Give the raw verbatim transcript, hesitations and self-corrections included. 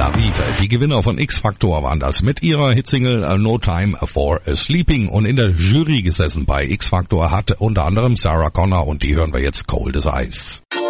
Aviv. Die Gewinner von X-Factor waren das mit ihrer Hitsingle No Time for Sleeping. Und in der Jury gesessen bei X-Factor hat unter anderem Sarah Connor und die hören wir jetzt Cold as Ice.